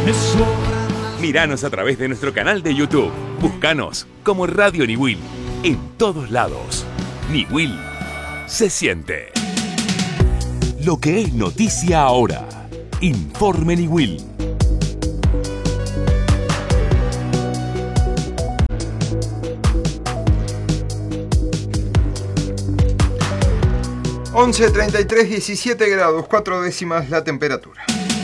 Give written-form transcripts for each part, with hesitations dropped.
Míranos a través de nuestro canal de YouTube. Búscanos como Radio Niwil. En todos lados. Niwil se siente. Lo que es noticia ahora. Informe Niwil. Once, 33, 17 grados, 4 décimas la temperatura.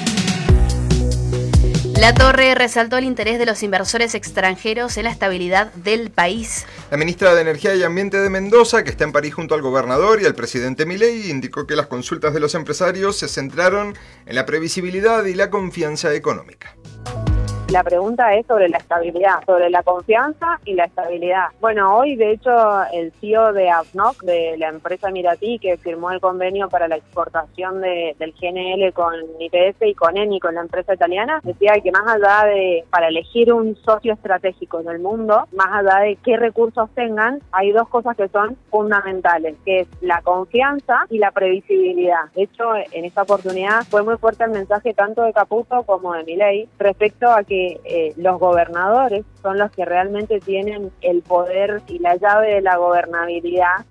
La Torre resaltó el interés de los inversores extranjeros en la estabilidad del país. La ministra de Energía y Ambiente de Mendoza, que está en París junto al gobernador y al presidente Milei, indicó que las consultas de los empresarios se centraron en la previsibilidad y la confianza económica. La pregunta es sobre la estabilidad, sobre la confianza y la estabilidad. Bueno, hoy de hecho el CEO de ADNOC, de la empresa Emiratí, que firmó el convenio para la exportación del GNL con YPF y con Eni, con la empresa italiana, decía que más allá de, para elegir un socio estratégico en el mundo, más allá de qué recursos tengan, hay dos cosas que son fundamentales, que es la confianza y la previsibilidad. De hecho, en esta oportunidad fue muy fuerte el mensaje tanto de Caputo como de Milei respecto a que los gobernadores son los que realmente tienen el poder y la llave de la gobernabilidad.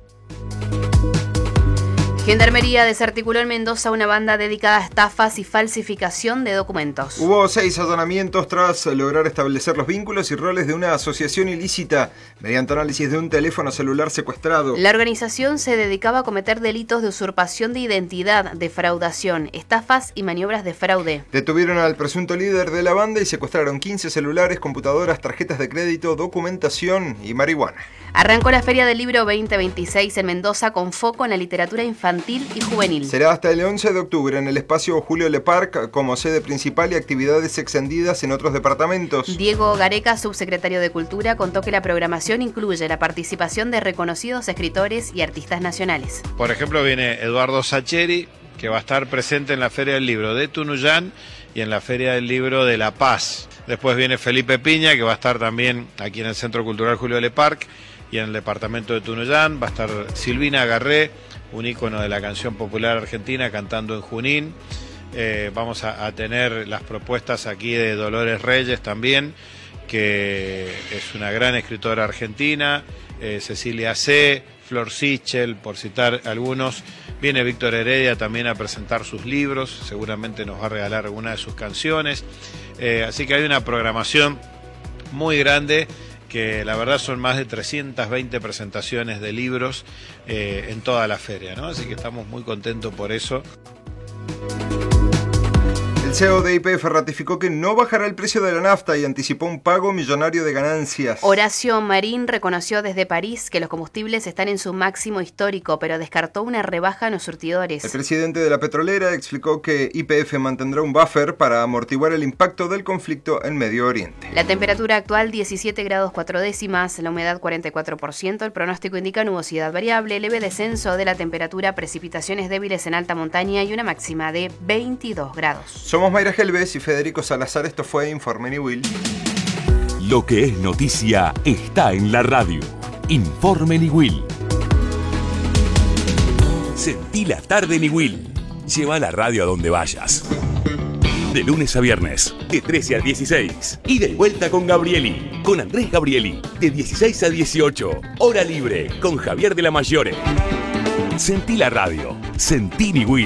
Gendarmería desarticuló en Mendoza una banda dedicada a estafas y falsificación de documentos. Hubo 6 allanamientos tras lograr establecer los vínculos y roles de una asociación ilícita mediante análisis de un teléfono celular secuestrado. La organización se dedicaba a cometer delitos de usurpación de identidad, defraudación, estafas y maniobras de fraude. Detuvieron al presunto líder de la banda y secuestraron 15 celulares, computadoras, tarjetas de crédito, documentación y marihuana. Arrancó la Feria del Libro 2026 en Mendoza con foco en la literatura infantil y juvenil. Será hasta el 11 de octubre en el espacio Julio Le Parc como sede principal y actividades extendidas en otros departamentos. Diego Gareca, subsecretario de Cultura, contó que la programación incluye la participación de reconocidos escritores y artistas nacionales. Por ejemplo, viene Eduardo Sacheri, que va a estar presente en la Feria del Libro de Tunuyán y en la Feria del Libro de La Paz. Después viene Felipe Piña, que va a estar también aquí en el Centro Cultural Julio Le Parc y en el departamento de Tunuyán. Va a estar Silvina Garré, un ícono de la canción popular argentina, cantando en Junín. Vamos a tener las propuestas aquí de Dolores Reyes también, que es una gran escritora argentina, Cecilia C., Flor Sichel, por citar algunos. Viene Víctor Heredia también a presentar sus libros, seguramente nos va a regalar alguna de sus canciones. Así que hay una programación muy grande, que la verdad son más de 320 presentaciones de libros en toda la feria, ¿no? Así que estamos muy contentos por eso. El CEO de YPF ratificó que no bajará el precio de la nafta y anticipó un pago millonario de ganancias. Horacio Marín reconoció desde París que los combustibles están en su máximo histórico, pero descartó una rebaja en los surtidores. El presidente de la petrolera explicó que YPF mantendrá un buffer para amortiguar el impacto del conflicto en Medio Oriente. La temperatura actual 17 grados 4 décimas, la humedad 44%, el pronóstico indica nubosidad variable, leve descenso de la temperatura, precipitaciones débiles en alta montaña y una máxima de 22 grados. Somos Mayra Gelbes y Federico Salazar, esto fue Informe Niwil. Lo que es noticia está en la radio. Informe Niwil. Sentí la tarde Niwil. Lleva la radio a donde vayas. De lunes a viernes, de 13 a 16. Y de vuelta con Gabrieli, con Andrés Gabrieli, de 16 a 18. Hora libre, con Javier de la Mayore. Sentí la radio. Sentí Niwil.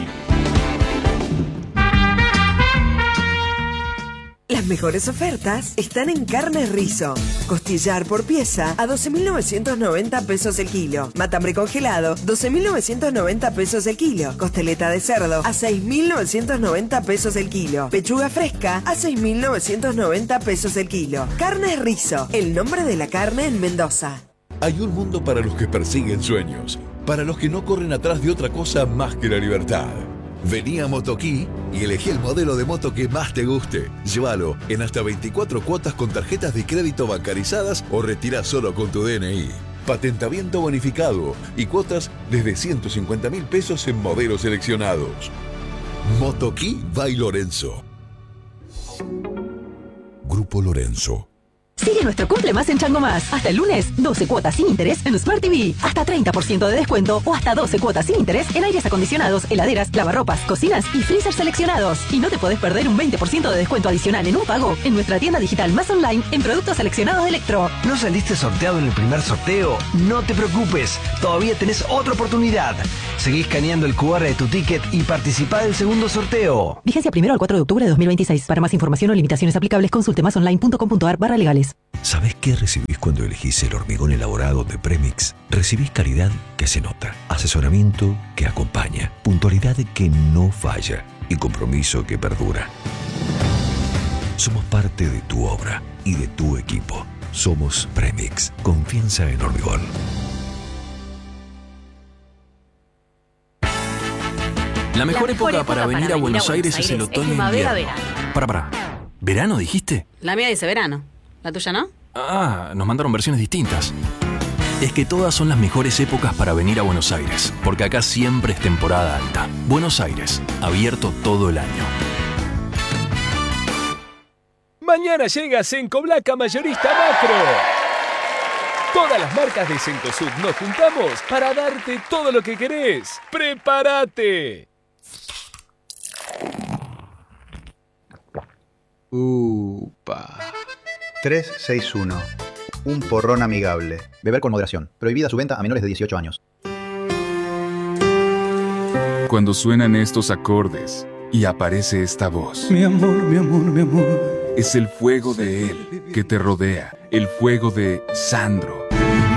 Las mejores ofertas están en Carnes Rizo. Costillar por pieza a 12.990 pesos el kilo. Matambre congelado, 12.990 pesos el kilo. Costeleta de cerdo a 6.990 pesos el kilo. Pechuga fresca a 6.990 pesos el kilo. Carnes Rizo, el nombre de la carne en Mendoza. Hay un mundo para los que persiguen sueños, para los que no corren atrás de otra cosa más que la libertad. Vení a Motoquí y elegí el modelo de moto que más te guste. Llévalo en hasta 24 cuotas con tarjetas de crédito bancarizadas o retirá solo con tu DNI. Patentamiento bonificado y cuotas desde 150.000 pesos en modelos seleccionados. Motoquí by Lorenzo. Grupo Lorenzo. Sigue nuestro cumple más en Chango Más. Hasta el lunes, 12 cuotas sin interés en Smart TV. Hasta 30% de descuento o hasta 12 cuotas sin interés en aires acondicionados, heladeras, lavarropas, cocinas y freezer seleccionados. Y no te podés perder un 20% de descuento adicional en un pago en nuestra tienda digital Más Online en productos seleccionados de Electro. ¿No saliste sorteado en el primer sorteo? No te preocupes, todavía tenés otra oportunidad. Seguí escaneando el QR de tu ticket y participá del segundo sorteo. Vigencia 1 al 4 de octubre de 2026. Para más información o limitaciones aplicables, consulte masonline.com.ar/legales. ¿Sabés qué recibís cuando elegís el hormigón elaborado de Premix? Recibís calidad que se nota, asesoramiento que acompaña, puntualidad que no falla y compromiso que perdura. Somos parte de tu obra y de tu equipo. Somos Premix. Confianza en hormigón. La mejor época para venir a Buenos Aires es el otoño e invierno. Para. ¿Verano dijiste? La mía dice verano. ¿La tuya no? Ah, nos mandaron versiones distintas. Es que todas son las mejores épocas para venir a Buenos Aires, porque acá siempre es temporada alta. Buenos Aires, abierto todo el año. Mañana llega Cencoblaca Mayorista Macro. Todas las marcas de Cencosud nos juntamos para darte todo lo que querés. ¡Prepárate! Upa. 361. Un porrón amigable. Beber con moderación. Prohibida su venta a menores de 18 años. Cuando suenan estos acordes y aparece esta voz. Mi amor, mi amor, mi amor. Es el fuego de él que te rodea. El fuego de Sandro.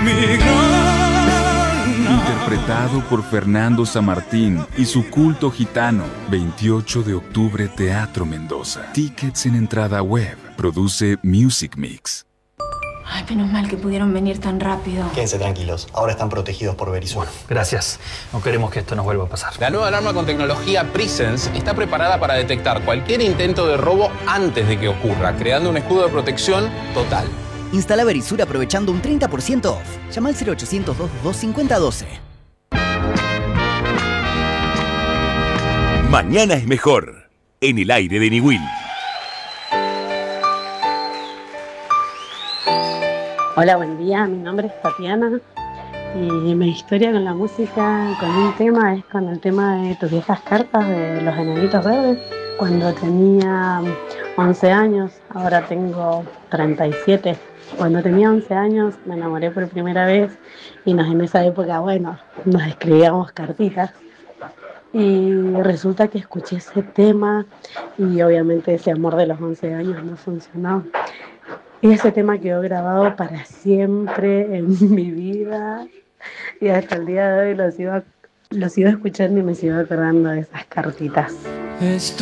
Interpretado por Fernando Samartín y su culto gitano. 28 de octubre, Teatro Mendoza. Tickets en entrada web. Produce Music Mix. Ay, menos mal que pudieron venir tan rápido. Quédense tranquilos, ahora están protegidos por Verizon. Gracias. No queremos que esto nos vuelva a pasar. La nueva alarma con tecnología Presence está preparada para detectar cualquier intento de robo antes de que ocurra, creando un escudo de protección total. Instala Verisur aprovechando un 30% off. Llama al 0800 222 5012. Mañana es mejor. En el aire de Niwil. Hola, buen día. Mi nombre es Tatiana y mi historia con la música, con un tema, es con el tema de Tus viejas cartas de Los Enanitos Verdes. Cuando tenía 11 años, ahora tengo 37. Cuando tenía 11 años me enamoré por primera vez y en esa época, nos escribíamos cartitas. Y resulta que escuché ese tema y obviamente ese amor de los 11 años no funcionó. Y ese tema quedó grabado para siempre en mi vida y hasta el día de hoy lo sigo escuchando y me sigo acordando de esas cartitas.